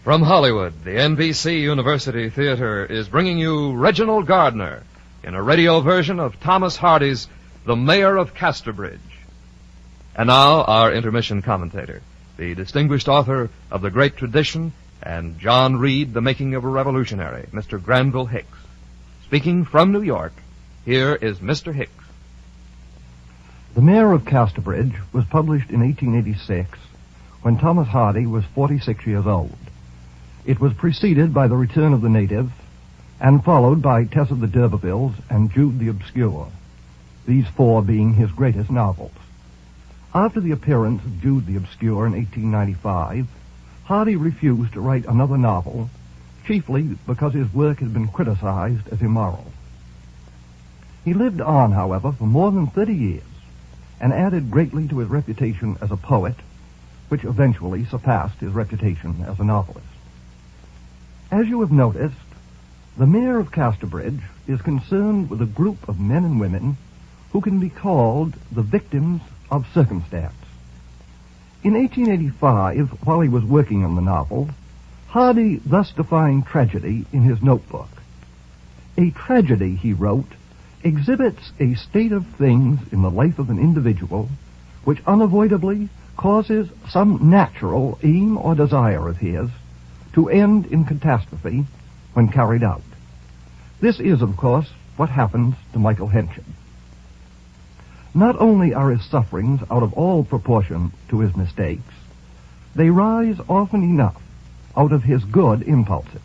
From Hollywood, the NBC University Theater is bringing you Reginald Gardner in a radio version of Thomas Hardy's The Mayor of Casterbridge. And now, our intermission commentator, the distinguished author of The Great Tradition and John Reed, The Making of a Revolutionary, Mr. Granville Hicks. Speaking from New York, here is Mr. Hicks. The Mayor of Casterbridge was published in 1886 when Thomas Hardy was 46 years old. It was preceded by The Return of the Native and followed by Tess of the D'Urbervilles and Jude the Obscure, these four being his greatest novels. After the appearance of Jude the Obscure in 1895, Hardy refused to write another novel, chiefly because his work had been criticized as immoral. He lived on, however, for more than 30 years and added greatly to his reputation as a poet, which eventually surpassed his reputation as a novelist. As you have noticed, The Mayor of Casterbridge is concerned with a group of men and women who can be called the victims of circumstance. In 1885, while he was working on the novel, Hardy thus defined tragedy in his notebook. A tragedy, he wrote, exhibits a state of things in the life of an individual which unavoidably causes some natural aim or desire of his to end in catastrophe when carried out. This is, of course, what happens to Michael Henschel. Not only are his sufferings out of all proportion to his mistakes, they rise often enough out of his good impulses.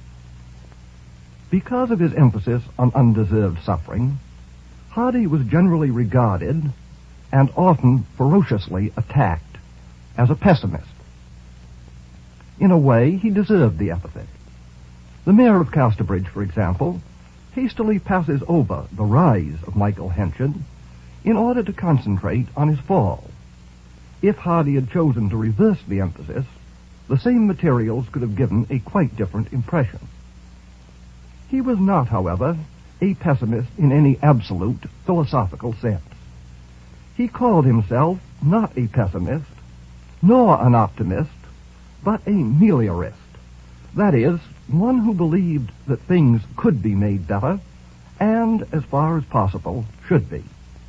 Because of his emphasis on undeserved suffering, Hardy was generally regarded and often ferociously attacked as a pessimist. In a way, he deserved the epithet. The Mayor of Casterbridge, for example, hastily passes over the rise of Michael Henschel in order to concentrate on his fall. If Hardy had chosen to reverse the emphasis, the same materials could have given a quite different impression. He was not, however, a pessimist in any absolute philosophical sense. He called himself not a pessimist, nor an optimist, but a meliorist. That is, one who believed that things could be made better, and, as far as possible, should be.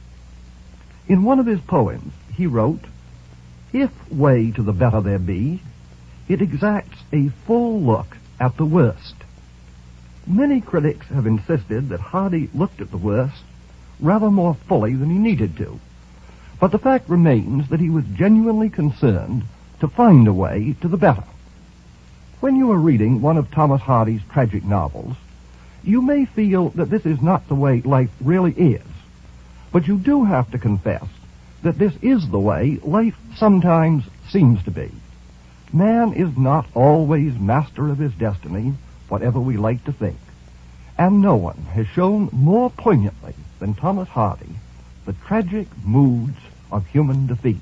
In one of his poems, he wrote, "If way to the better there be, it exacts a full look at the worst." Many critics have insisted that Hardy looked at the worst rather more fully than he needed to, but the fact remains that he was genuinely concerned to find a way to the better. When you are reading one of Thomas Hardy's tragic novels, you may feel that this is not the way life really is, but you do have to confess that this is the way life sometimes seems to be. Man is not always master of his destiny, whatever we like to think, and no one has shown more poignantly than Thomas Hardy the tragic moods of human defeat.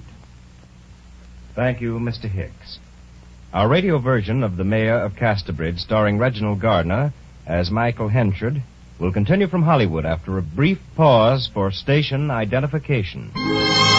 Thank you, Mr. Hicks. Our radio version of The Mayor of Casterbridge, starring Reginald Gardner as Michael Henschel, will continue from Hollywood after a brief pause for station identification.